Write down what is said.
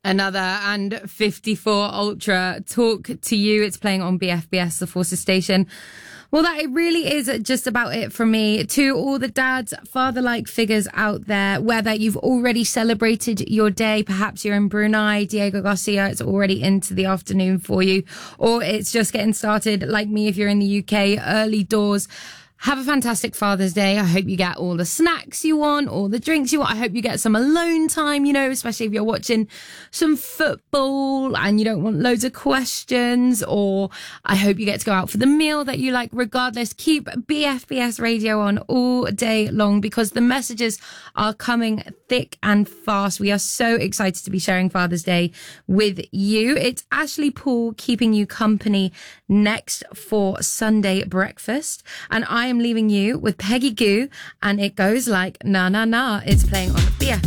Another and 54 Ultra Talk to You. It's playing on BFBS, the Forces station. Well, that it really is just about it from me. To all the dads, father-like figures out there, whether you've already celebrated your day, perhaps you're in Brunei, Diego Garcia, it's already into the afternoon for you, or it's just getting started like me if you're in the UK, early doors. Have a fantastic Father's Day. I hope you get all the snacks you want, all the drinks you want. I hope you get some alone time, especially if you're watching some football and you don't want loads of questions, or I hope you get to go out for the meal that you like. Regardless, keep BFBS radio on all day long because the messages are coming thick and fast. We are so excited to be sharing Father's Day with you. It's Ashley Paul keeping you company next for Sunday breakfast. And I am leaving you with Peggy Gou, and it goes like na na na. It's playing on BFBS.